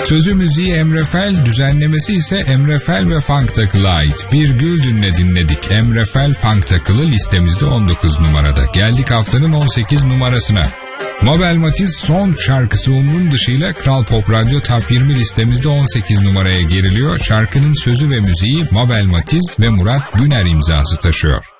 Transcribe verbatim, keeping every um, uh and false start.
Sözü müziği Emre Fel, düzenlemesi ise Emre Fel ve Funk Takıl'a ait. Bir Güldün'le dinledik. Emre Fel Funk Takılı listemizde on dokuz numarada. Geldik haftanın on sekiz numarasına. Mabel Matiz son şarkısı Umrun Dışı'yla Kral Pop Radyo Top yirmi listemizde on sekiz numaraya geriliyor. Şarkının sözü ve müziği Mabel Matiz ve Murat Güner imzası taşıyor.